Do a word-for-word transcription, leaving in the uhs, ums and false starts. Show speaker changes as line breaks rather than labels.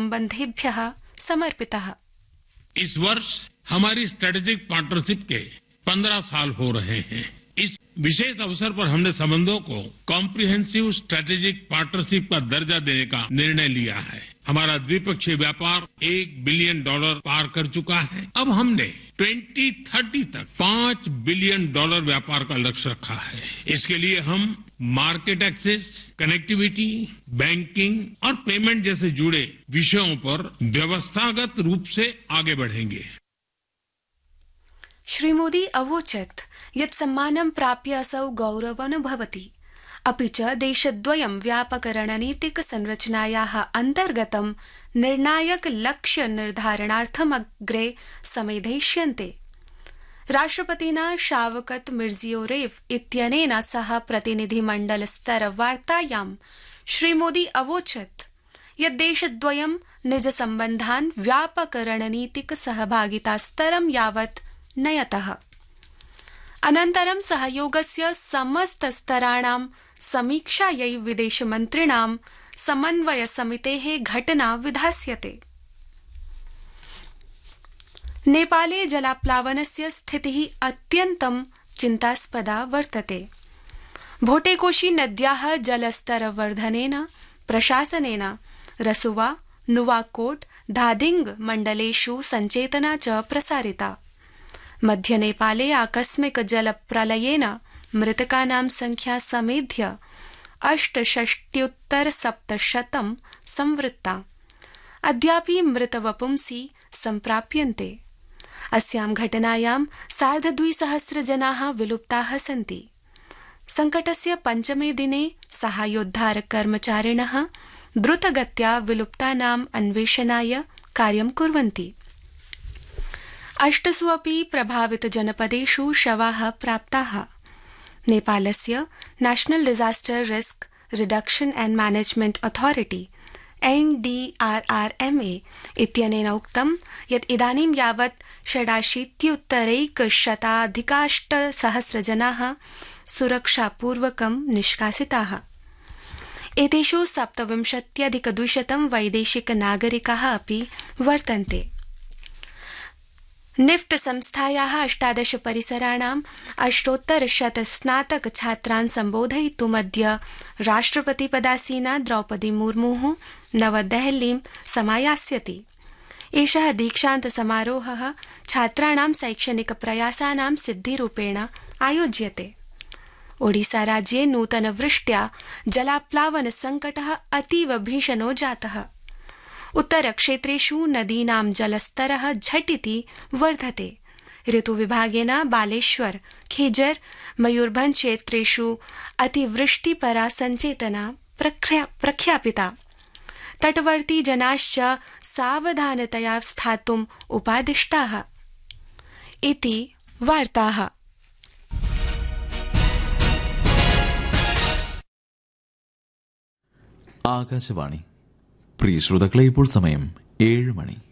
संबंधेभ्यः समर्पितः।
इस वर्ष हमारी स्ट्रेटेजिक पार्टनरशिप के पंद्रह साल हो रहे हैं। इस विशेष अवसर पर हमने संबंधों को कॉम्प्रिहेंसिव स्ट्रेटेजिक पार्टनरशिप का दर्जा देने का निर्णय लिया है। हमारा द्विपक्षीय व्यापार एक बिलियन डॉलर पार कर चुका है। अब हमने ट्वेंटी थर्टी तक पांच बिलियन डॉलर व्यापार का लक्ष्य रखा है। इसके लिए हम मार्केट एक्सेस, कनेक्टिविटी, बैंकिंग और पेमेंट जैसे जुड़े विषयों पर व्यवस्थागत रूप से आगे बढ़ेंगे।
श्री मोदी अवोचत् यत् सम्मानं प्राप्य असौ गौरवमनुभवति, अपि च देशद्वयं व्यापकरणनीतिक संरचनायाः अन्तर्गतं निर्णायक लक्ष्य निर्धारणार्थम् अग्रे समेधयिष्यन्ते। राष्ट्रपतिना शावकत मिर्जियोरेव इत्यनेन सह प्रतिनिधिमण्डल स्तर वार्तायां श्री मोदी अवोचत् यत् देशद्वयं निज सम्बन्धान् व्यापक रणनीतिक सहभागिता स्तरं यावत् नयतः। अनन्तरं सहयोगस्य समस्त स्तराणां समीक्षायै विदेशमन्त्रिणां समन्वय समितेः घटना विधास्यते। नेपाले जलाप्लावनस्य स्थितिः अत्यन्तं चिन्तास्पदा वर्तते। भोटेकोशी नद्याः जलस्तरवर्धनेन प्रशासनेन रसुवा, नुवाकोट, धादिंग मण्डलेषु सञ्चेतना च प्रसारिता। मध्य नेपाले आकस्मिक जल प्रलयेन मृतकानां संख्या समेध्य अष्टषष्ट्युत्तर सप्तशतं संवृत्ता। अद्यापि मृतवपुंसि सम्प्राप्यन्ते। अस्यां घटनायां सार्धद्विसहस्र जनाः विलुप्ताः सन्ति। संकटस्य पञ्चमे दिने साहाय्योद्धार कर्मचारिणः द्रुतगत्या विलुप्तानाम् अन्वेषणाय कार्यं कुर्वन्ति। अष्टसु अपि प्रभावित जनपदेषु शवाः प्राप्ताः। नेपालस्य national disaster risk reduction and management authority N D R R M A इत्यनेन उक्तं यत् इदानीं यावत् षडाशीत्युत्तरैकशताधिकाष्टसहस्र जनाः सुरक्षापूर्वकं निष्कासिताः। एतेषु सप्तविंशत्यधिकद्विशतं वैदेशिक नागरिकाः अपि वर्तन्ते। निफ्ट संस्थायाः अष्टादश परिसराणाम् अष्टोत्तरशत स्नातक छात्रान् सम्बोधयितुमद्य राष्ट्रपतिपदासीना द्रौपदी मुर्मुः नवदेहलीं समायास्यति। एषः दीक्षान्त समारोहः छात्राणां शैक्षणिक प्रयासानां सिद्धिरूपेण आयोज्यते। ओडिसा राज्ये नूतनवृष्ट्या जलाप्लावन संकटः अतीव भीषणो जातः। उत्तरक्षेत्रेषु नदीनां जलस्तरः झटिति वर्धते। ऋतुविभागेन बालेश्वर, खेजर, मयूरभंज क्षेत्रेषु अतिवृष्टिपरा सञ्चेतना प्रख्यापिता। तटवर्ती जनाश्च सावधानतया स्थातुम् उपादिष्टाः। इति वार्ताः।
ആകാശവാണി. പ്രിയ ശ്രോതാക്കളെ, ഇപ്പോൾ സമയം ഏഴ് മണി.